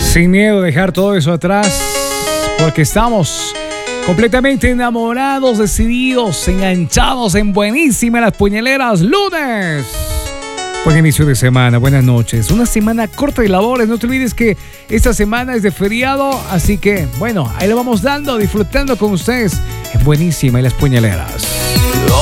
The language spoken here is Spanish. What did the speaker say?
Sin miedo a dejar todo eso atrás, porque estamos completamente enamorados, decididos, enganchados en Buenísimas las Puñaleras. Lunes, buen inicio de semana, buenas noches. Una semana corta de labores. No te olvides que esta semana es de feriado, así que bueno, ahí lo vamos dando, disfrutando con ustedes en Buenísimas las Puñaleras.